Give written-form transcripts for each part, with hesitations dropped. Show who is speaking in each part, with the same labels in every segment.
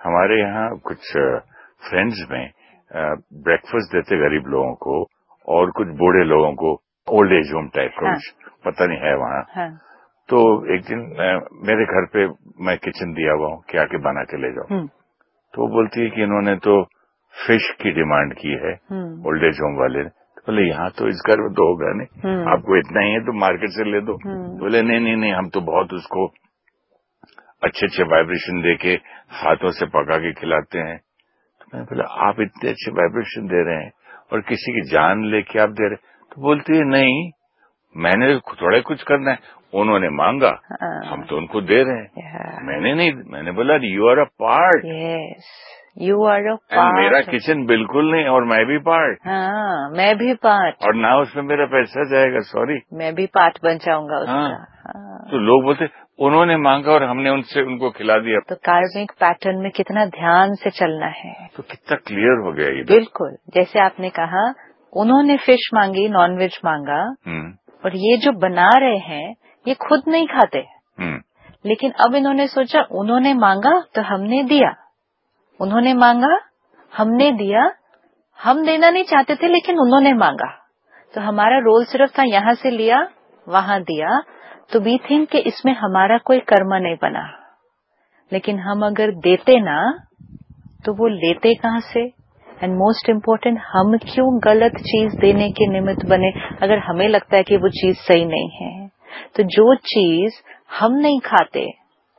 Speaker 1: हमारे यहाँ कुछ फ्रेंड्स में ब्रेकफास्ट देते गरीब लोगों को और कुछ बूढ़े लोगों को, ओल्ड एज होम टाइप का कुछ पता नहीं है वहाँ। तो एक दिन मेरे घर पे मैं किचन दिया हुआ हूँ कि आके बना के ले जाओ। तो वो बोलती है कि इन्होंने तो फिश की डिमांड की है ओल्ड एज होम वाले ने। तो बोले यहाँ तो इस घर में तो होगा नहीं, आपको इतना ही है तो मार्केट से ले दो। बोले नहीं, हम तो बहुत उसको अच्छे वाइब्रेशन दे के हाथों से पका के खिलाते हैं। तो मैंने बोला आप इतने अच्छे वाइब्रेशन दे रहे हैं और किसी की जान लेके आप दे रहे। तो बोलती है नहीं, मैंने थोड़ा कुछ करना है, उन्होंने मांगा, हम तो उनको दे रहे हैं। मैंने नहीं, मैंने बोला you are a part,
Speaker 2: you are a part.
Speaker 1: मेरा किचन बिल्कुल नहीं, और मैं भी पार्ट।
Speaker 2: मैं भी पार्ट,
Speaker 1: और ना उसमें मेरा पैसा जाएगा, सॉरी,
Speaker 2: मैं भी पार्ट बन जाऊंगा उसका।
Speaker 1: तो लोग बोलते उन्होंने मांगा और हमने उनको खिला दिया।
Speaker 2: तो कार्मिक पैटर्न में कितना ध्यान से चलना है,
Speaker 1: तो कितना क्लियर हो गया ये।
Speaker 2: बिल्कुल, जैसे आपने कहा उन्होंने फिश मांगी, नॉनवेज मांगा, और ये जो बना रहे हैं ये खुद नहीं खाते, लेकिन अब इन्होंने सोचा उन्होंने मांगा तो हमने दिया, उन्होंने मांगा हमने दिया, हम देना नहीं चाहते थे लेकिन उन्होंने मांगा, तो हमारा रोल सिर्फ था यहाँ से लिया वहां दिया। तो वी थिंक कि इसमें हमारा कोई कर्म नहीं बना, लेकिन हम अगर देते ना तो वो लेते कहाँ से। एंड मोस्ट इम्पोर्टेंट, हम क्यों गलत चीज देने के निमित्त बने अगर हमें लगता है कि वो चीज सही नहीं है। तो जो चीज हम नहीं खाते,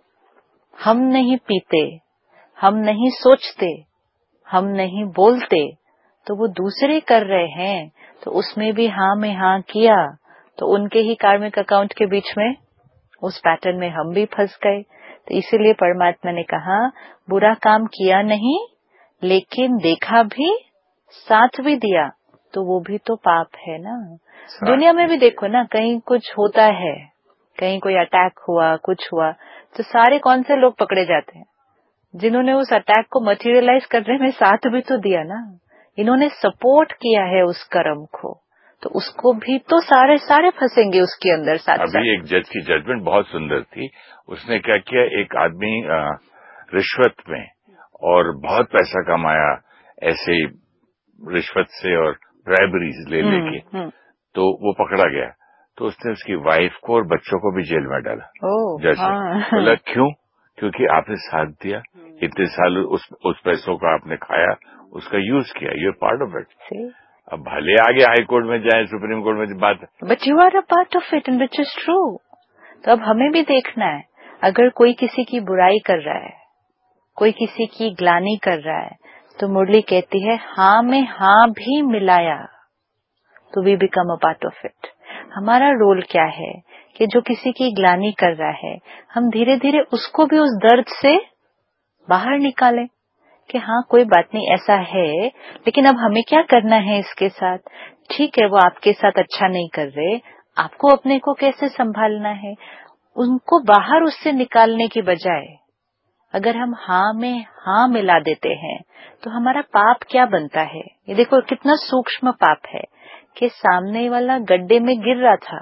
Speaker 2: हम नहीं पीते, हम नहीं सोचते, हम नहीं बोलते, तो वो दूसरे कर रहे हैं, तो उसमें भी हाँ में हाँ किया, तो उनके ही कार्मिक अकाउंट के बीच में उस पैटर्न में हम भी फंस गए। तो इसीलिए परमात्मा ने कहा बुरा काम किया नहीं, लेकिन देखा भी, साथ भी दिया, तो वो भी तो पाप है ना। दुनिया में भी देखो ना, कहीं कुछ होता है, कहीं कोई अटैक हुआ, कुछ हुआ, तो सारे कौन से लोग पकड़े जाते हैं? जिन्होंने उस अटैक को मटेरियलाइज करने में साथ भी तो दिया ना, इन्होंने सपोर्ट किया है उस कर्म को, तो उसको भी तो सारे फंसेंगे उसके अंदर साथ।
Speaker 1: अभी एक जज की जजमेंट बहुत सुंदर थी। उसने क्या किया, एक आदमी रिश्वत में और बहुत पैसा कमाया ऐसे ही रिश्वत से और ब्राइबरीज ले लेके, तो वो पकड़ा गया। तो उसने उसकी वाइफ को और बच्चों को भी जेल में डाला। जज ने बोला क्यों? क्योंकि आपने साथ दिया, इतने साल उस पैसों का आपने खाया, उसका यूज किया, you are part of it. अब भले आगे हाई कोर्ट में जाए, सुप्रीम कोर्ट में बात,
Speaker 2: but you are a part of it and which is true. तो अब हमें भी देखना है, अगर कोई किसी की बुराई कर रहा है, कोई किसी की ग्लानि कर रहा है, तो मुरली कहती है हाँ में हाँ भी मिलाया तो we become a part of it. हमारा रोल क्या है कि जो किसी की ग्लानि कर रहा है, हम धीरे धीरे उसको भी उस दर्द से बाहर निकालें कि हाँ कोई बात नहीं, ऐसा है, लेकिन अब हमें क्या करना है इसके साथ। ठीक है, वो आपके साथ अच्छा नहीं कर रहे, आपको अपने को कैसे संभालना है, उनको बाहर उससे निकालने की बजाय अगर हम हाँ में हाँ मिला देते हैं तो हमारा पाप क्या बनता है। ये देखो कितना सूक्ष्म पाप है कि सामने वाला गड्ढे में गिर रहा था,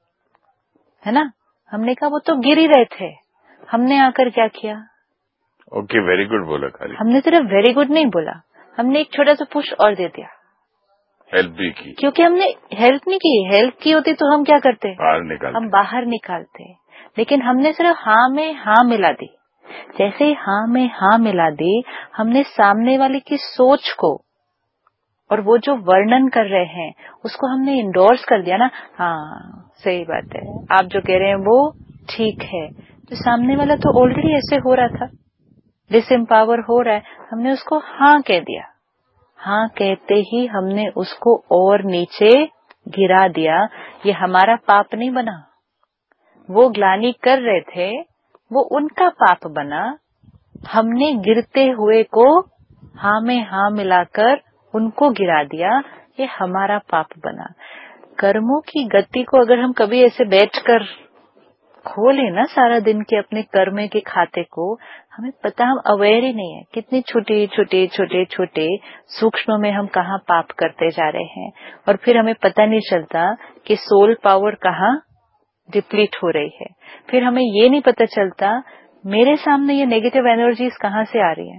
Speaker 2: है ना, हमने कहा वो तो गिर ही रहे थे, हमने आकर क्या किया,
Speaker 1: ओके वेरी गुड बोला, खाली
Speaker 2: हमने सिर्फ वेरी गुड नहीं बोला, हमने एक छोटा सा पुश और दे दिया,
Speaker 1: हेल्प भी की,
Speaker 2: क्योंकि हमने हेल्प नहीं की, हेल्प की होती तो हम क्या करते, हम बाहर निकालते, लेकिन हमने सिर्फ हाँ में हाँ मिला दी। जैसे ही हाँ में हाँ मिला दी, हमने सामने वाले की सोच को और वो जो वर्णन कर रहे हैं उसको हमने इंडोर्स कर दिया ना, हाँ सही बात है, आप जो कह रहे हैं वो ठीक है। तो सामने वाला तो ऑलरेडी ऐसे हो रहा था, डिसएम्पावर हो रहा है, हमने उसको हाँ कह दिया, हाँ कहते ही हमने उसको और नीचे गिरा दिया। ये हमारा पाप नहीं बना, वो ग्लानि कर रहे थे वो उनका पाप बना, हमने गिरते हुए को हाँ में हाँ मिलाकर उनको गिरा दिया, ये हमारा पाप बना। कर्मों की गति को अगर हम कभी ऐसे बैठकर खोले ना सारा दिन के अपने कर्म के खाते को, हमें पता, हम अवेयर ही नहीं है कितनी छोटे छोटे छोटे छोटे सूक्ष्म में हम कहाँ पाप करते जा रहे हैं, और फिर हमें पता नहीं चलता कि सोल पावर कहाँ डिप्लीट हो रही है। फिर हमें ये नहीं पता चलता मेरे सामने ये नेगेटिव एनर्जीज कहाँ से आ रही है।